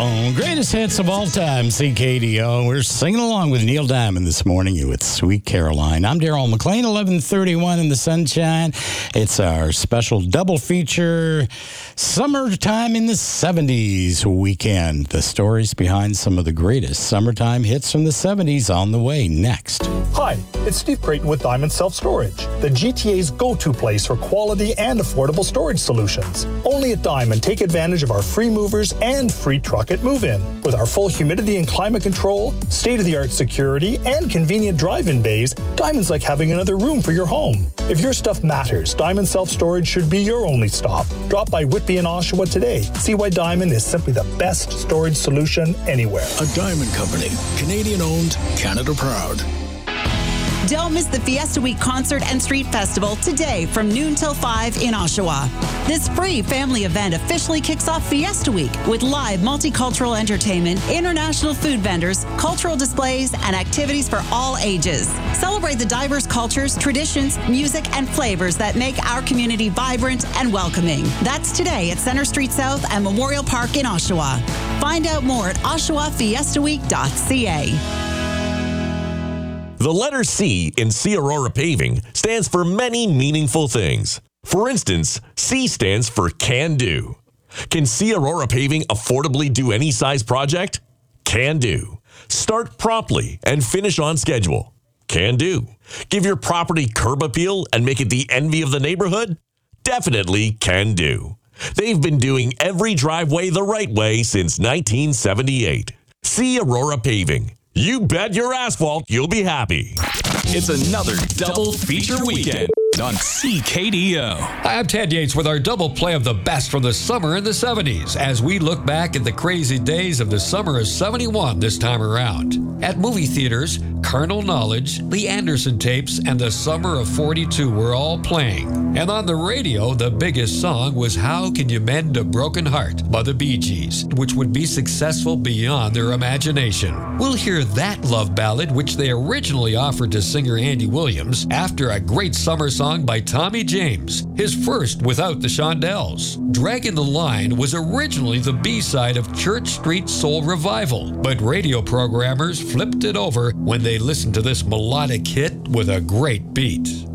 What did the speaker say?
Greatest hits of all time, CKDO. We're singing along with Neil Diamond this morning with Sweet Caroline. I'm Daryl McLean, 11:31 in the sunshine. It's our special double feature, Summertime in the 70s weekend. The stories behind some of the greatest summertime hits from the 70s on the way next. Hi, it's Steve Creighton with Diamond Self-Storage, the GTA's go-to place for quality and affordable storage solutions. Only at Diamond, take advantage of our free movers and free truck at move-in. With our full humidity and climate control, state-of-the-art security, and convenient drive-in bays, Diamond's like having another room for your home. If your stuff matters, Diamond Self-Storage should be your only stop. Drop by Whitby and Oshawa today. See why Diamond is simply the best storage solution anywhere. A Diamond Company, Canadian-owned, Canada proud. Don't miss the Fiesta Week Concert and Street Festival today from noon till 5 in Oshawa. This free family event officially kicks off Fiesta Week with live multicultural entertainment, international food vendors, cultural displays, and activities for all ages. Celebrate the diverse cultures, traditions, music, and flavors that make our community vibrant and welcoming. That's today at Center Street South and Memorial Park in Oshawa. Find out more at oshawafiestaweek.ca. The letter C in C Aurora Paving stands for many meaningful things. For instance, C stands for Can Do. Can C Aurora Paving affordably do any size project? Can do. Start promptly and finish on schedule? Can do. Give your property curb appeal and make it the envy of the neighborhood? Definitely can do. They've been doing every driveway the right way since 1978. C Aurora Paving. You bet your asphalt you'll be happy. It's another double feature weekend on CKDO. Hi, I'm Ted Yates with our double play of the best from the summer in the 70s as we look back at the crazy days of the summer of 71 this time around. At movie theaters, Carnal Knowledge, the Anderson tapes, and the Summer of 42 were all playing. And on the radio, the biggest song was How Can You Mend a Broken Heart by the Bee Gees, which would be successful beyond their imagination. We'll hear that love ballad, which they originally offered to singer Andy Williams, after a great summer song by Tommy James, his first without the Shondells. Dragging the Line was originally the B-side of Church Street Soul Revival, but radio programmers flipped it over when they listened to this melodic hit with a great beat.